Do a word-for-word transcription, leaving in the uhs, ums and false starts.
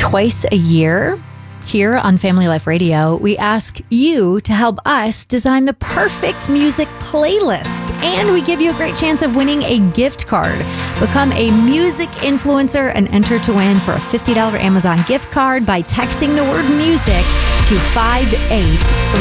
Twice a year, here on Family Life Radio, we ask you to help us design the perfect music playlist. And we give you a great chance of winning a gift card. Become a music influencer and enter to win for a fifty dollars Amazon gift card by texting the word music to five eight three